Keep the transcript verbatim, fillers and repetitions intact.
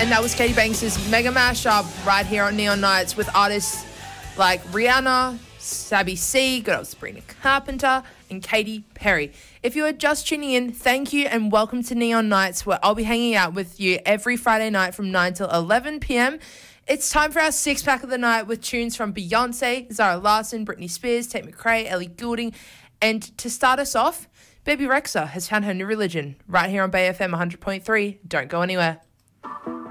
And that was Katie Banks' mega mashup right here on Neon Nights with artists like Rihanna, Sabi C, good old Sabrina Carpenter, and Katy Perry. If you are just tuning in, thank you and welcome to Neon Nights, where I'll be hanging out with you every Friday night from nine till eleven p.m. It's time for our six-pack of the night with tunes from Beyonce, Zara Larsson, Britney Spears, Tate McRae, Ellie Goulding, and to start us off, Baby Rexha has found her new religion right here on Bay F M one hundred point three. Don't go anywhere.